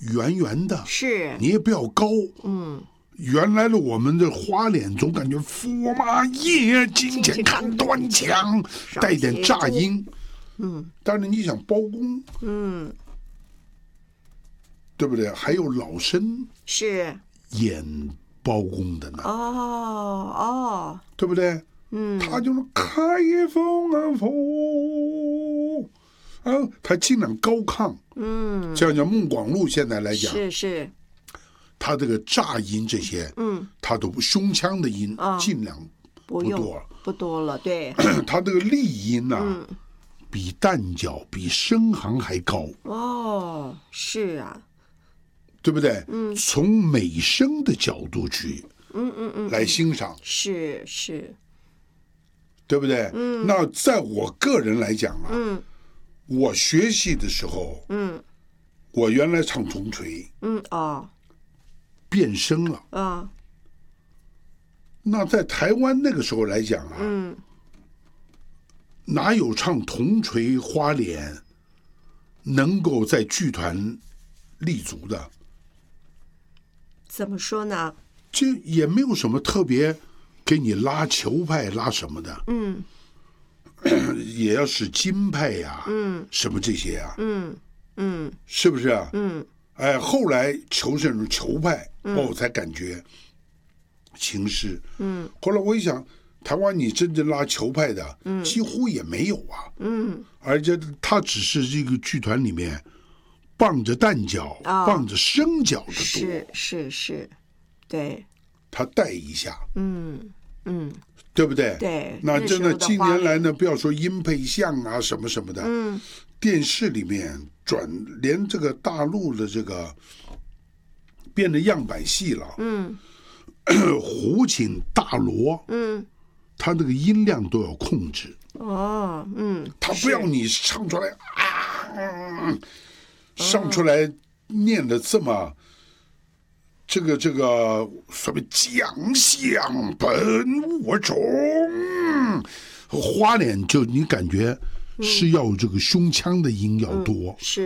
圆圆的， 是你也不要高，原来的我们的花脸总感觉驸马爷金钱看端详，带一点炸音。当然你想包公，对不对？还有老生是演包公的呢，对不对？他就是开封啊府，他尽量高亢，这样讲孟广禄现在来讲， 是， 他这个炸音这些，他都胸腔的音尽量不多了，对， 他这个丽音啊，比旦角、比声行还高。 是啊， 对不对？从美声的角度去，来欣赏， 是， 对不对？那在我个人来讲啊，我学习的时候，我原来唱铜锤，变声了，那在台湾那个时候来讲啊，哪有唱铜锤花脸能够在剧团立足的？ 怎么说呢？ 这也没有什么特别给你拉球派拉什么的，也要是金派呀，什么这些啊，是不是啊？后来求胜如球派，我才感觉情势。后来我一想，台湾你真正拉球派的，几乎也没有啊。而且他只是这个剧团里面傍着旦角、傍着生角的多。 是，对。 他带一下，对不对？ 对。 那真的近年来呢，不要说音配像啊什么什么的，电视里面连这个大陆的这个变得样板戏了，胡琴、大锣，他那个音量都要控制。他不要你唱出来上出来念的这么。这个什么将相本我中，花脸就你感觉是要这个胸腔的音要多， 是。